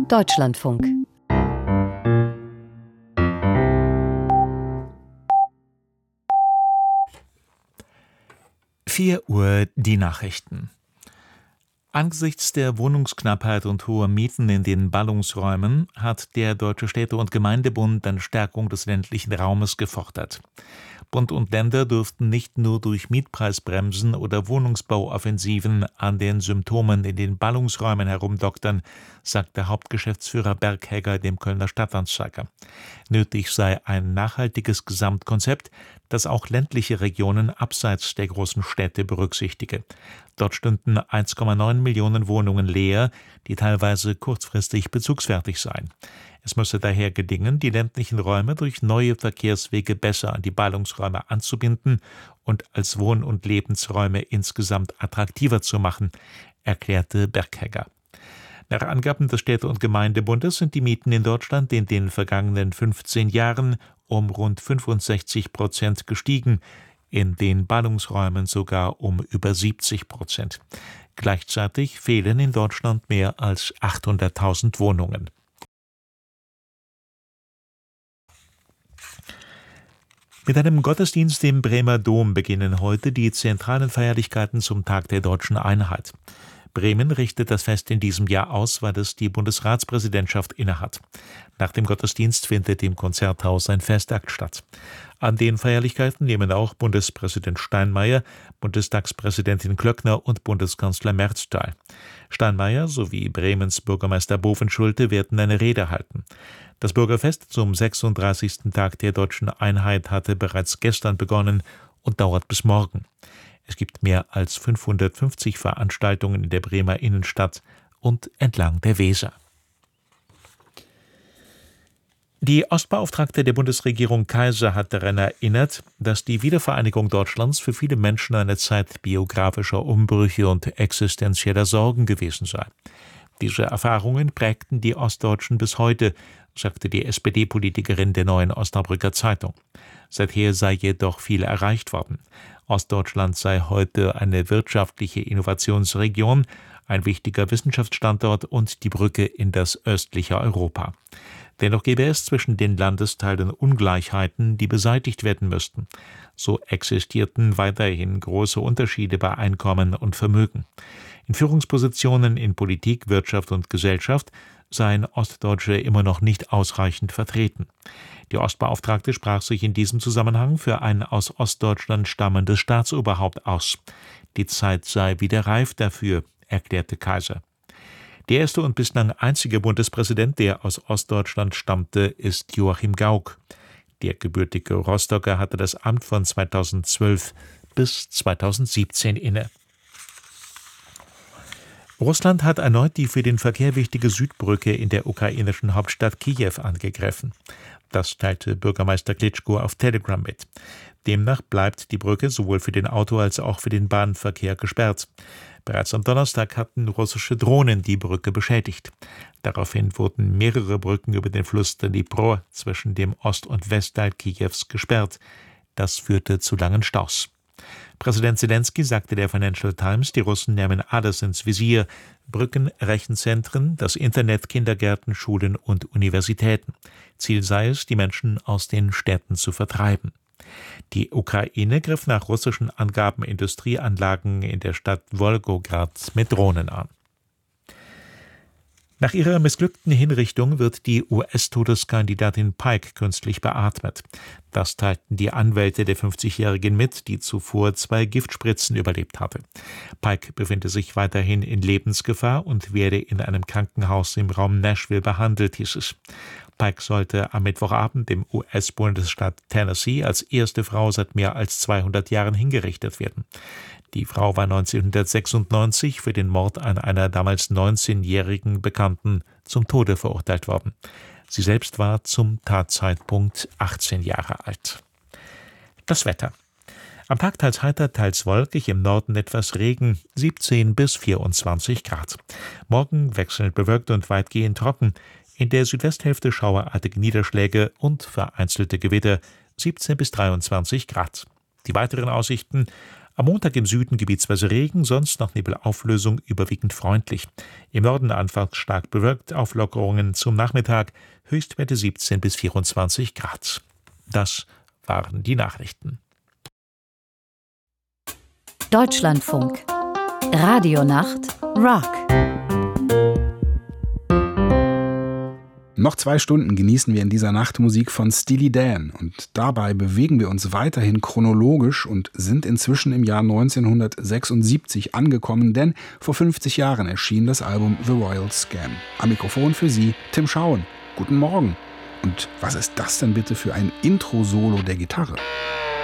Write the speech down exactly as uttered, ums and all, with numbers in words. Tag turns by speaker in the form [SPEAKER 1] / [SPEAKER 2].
[SPEAKER 1] Deutschlandfunk.
[SPEAKER 2] vier Uhr die Nachrichten. Angesichts der Wohnungsknappheit und hoher Mieten in den Ballungsräumen hat der Deutsche Städte- und Gemeindebund eine Stärkung des ländlichen Raumes gefordert. Bund und Länder dürften nicht nur durch Mietpreisbremsen oder Wohnungsbauoffensiven an den Symptomen in den Ballungsräumen herumdoktern, sagt der Hauptgeschäftsführer Berghegger dem Kölner Stadtanzeiger. Nötig sei ein nachhaltiges Gesamtkonzept, das auch ländliche Regionen abseits der großen Städte berücksichtige. Dort stünden eins Komma neun Millionen Wohnungen leer, die teilweise kurzfristig bezugsfertig seien. Es müsse daher gelingen, die ländlichen Räume durch neue Verkehrswege besser an die Ballungsräume anzubinden und als Wohn- und Lebensräume insgesamt attraktiver zu machen, erklärte Berghegger. Nach Angaben des Städte- und Gemeindebundes sind die Mieten in Deutschland in den vergangenen fünfzehn Jahren um rund fünfundsechzig Prozent gestiegen, in den Ballungsräumen sogar um über siebzig Prozent. Gleichzeitig fehlen in Deutschland mehr als achthunderttausend Wohnungen. Mit einem Gottesdienst im Bremer Dom beginnen heute die zentralen Feierlichkeiten zum Tag der Deutschen Einheit. Bremen richtet das Fest in diesem Jahr aus, weil es die Bundesratspräsidentschaft innehat. Nach dem Gottesdienst findet im Konzerthaus ein Festakt statt. An den Feierlichkeiten nehmen auch Bundespräsident Steinmeier, Bundestagspräsidentin Klöckner und Bundeskanzler Merz teil. Steinmeier sowie Bremens Bürgermeister Bovenschulte werden eine Rede halten. Das Bürgerfest zum sechsunddreißigsten Tag der Deutschen Einheit hatte bereits gestern begonnen und dauert bis morgen. Es gibt mehr als fünfhundertfünfzig Veranstaltungen in der Bremer Innenstadt und entlang der Weser. Die Ostbeauftragte der Bundesregierung Kaiser hat daran erinnert, dass die Wiedervereinigung Deutschlands für viele Menschen eine Zeit biografischer Umbrüche und existenzieller Sorgen gewesen sei. Diese Erfahrungen prägten die Ostdeutschen bis heute, sagte die S P D-Politikerin der Neuen Osnabrücker Zeitung. Seither sei jedoch viel erreicht worden. Ostdeutschland sei heute eine wirtschaftliche Innovationsregion, ein wichtiger Wissenschaftsstandort und die Brücke in das östliche Europa. Dennoch gäbe es zwischen den Landesteilen Ungleichheiten, die beseitigt werden müssten. So existierten weiterhin große Unterschiede bei Einkommen und Vermögen. In Führungspositionen in Politik, Wirtschaft und Gesellschaft seien Ostdeutsche immer noch nicht ausreichend vertreten. Die Ostbeauftragte sprach sich in diesem Zusammenhang für ein aus Ostdeutschland stammendes Staatsoberhaupt aus. Die Zeit sei wieder reif dafür, erklärte Kaiser. Der erste und bislang einzige Bundespräsident, der aus Ostdeutschland stammte, ist Joachim Gauck. Der gebürtige Rostocker hatte das Amt von zweitausendzwölf bis zweitausendsiebzehn inne. Russland hat erneut die für den Verkehr wichtige Südbrücke in der ukrainischen Hauptstadt Kiew angegriffen. Das teilte Bürgermeister Klitschko auf Telegram mit. Demnach bleibt die Brücke sowohl für den Auto- als auch für den Bahnverkehr gesperrt. Bereits am Donnerstag hatten russische Drohnen die Brücke beschädigt. Daraufhin wurden mehrere Brücken über den Fluss Dnipro zwischen dem Ost- und Westteil Kiews gesperrt. Das führte zu langen Staus. Präsident Zelensky sagte der Financial Times, die Russen nähmen alles ins Visier: Brücken, Rechenzentren, das Internet, Kindergärten, Schulen und Universitäten. Ziel sei es, die Menschen aus den Städten zu vertreiben. Die Ukraine griff nach russischen Angaben Industrieanlagen in der Stadt Wolgograd mit Drohnen an. Nach ihrer missglückten Hinrichtung wird die U S-Todeskandidatin Pike künstlich beatmet. Das teilten die Anwälte der fünfzigjährigen mit, die zuvor zwei Giftspritzen überlebt hatte. Pike befinde sich weiterhin in Lebensgefahr und werde in einem Krankenhaus im Raum Nashville behandelt, hieß es. Pike sollte am Mittwochabend im U S-Bundesstaat Tennessee als erste Frau seit mehr als zweihundert Jahren hingerichtet werden. Die Frau war neunzehnhundertsechsundneunzig für den Mord an einer damals neunzehnjährigen Bekannten zum Tode verurteilt worden. Sie selbst war zum Tatzeitpunkt achtzehn Jahre alt. Das Wetter. Am Tag teils heiter, teils wolkig, im Norden etwas Regen, siebzehn bis vierundzwanzig Grad. Morgen wechselnd bewölkt und weitgehend trocken. In der Südwesthälfte schauerartige Niederschläge und vereinzelte Gewitter, siebzehn bis dreiundzwanzig Grad. Die weiteren Aussichten: Am Montag im Süden gebietsweise Regen, sonst nach Nebelauflösung überwiegend freundlich. Im Norden anfangs stark bewölkt, Auflockerungen zum Nachmittag, Höchstwerte siebzehn bis vierundzwanzig Grad. Das waren die Nachrichten.
[SPEAKER 1] Deutschlandfunk. Radionacht Rock.
[SPEAKER 3] Noch zwei Stunden genießen wir in dieser Nacht Musik von Steely Dan und dabei bewegen wir uns weiterhin chronologisch und sind inzwischen im Jahr neunzehnhundertsechsundsiebzig angekommen, denn vor fünfzig Jahren erschien das Album The Royal Scam. Am Mikrofon für Sie Tim Schauen. Guten Morgen. Und was ist das denn bitte für ein Intro-Solo der Gitarre?